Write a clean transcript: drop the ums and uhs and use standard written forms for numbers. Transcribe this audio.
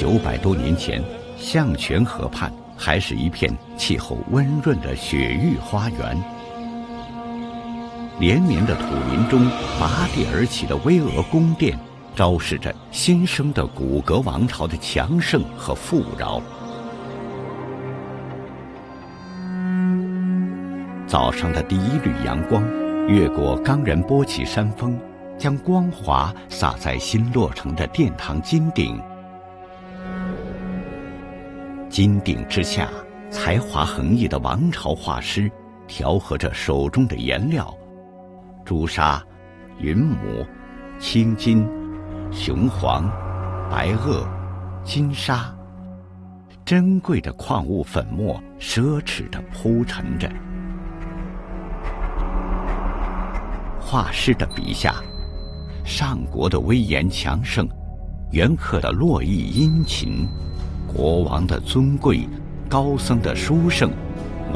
900多年前，象泉河畔还是一片气候温润的雪域花园。连绵的土林中拔地而起的巍峨宫殿，昭示着新生的古格王朝的强盛和富饶。早上的第一缕阳光越过冈仁波齐山峰，将光华洒在新落成的殿堂金顶。金顶之下，才华横溢的王朝画师调和着手中的颜料，朱砂、云母、青金、雄黄、白垩、金沙，珍贵的矿物粉末奢侈地铺陈着。画师的笔下，上国的威严强盛，元客的洛邑殷勤，国王的尊贵，高僧的殊胜，